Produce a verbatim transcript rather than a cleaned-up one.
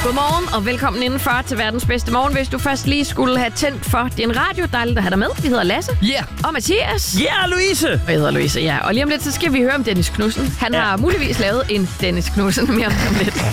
Godmorgen og velkommen indenfor til verdens bedste morgen. Hvis du først lige skulle have tændt for din radio, dejligt at have dig med. Vi hedder Lasse. Ja. Yeah. Og Mathias. Ja, yeah, Louise. Og jeg hedder Louise, ja. Og lige om lidt, så skal vi høre om Dennis Knudsen. Han ja. har muligvis lavet en Dennis Knudsen mere om lidt.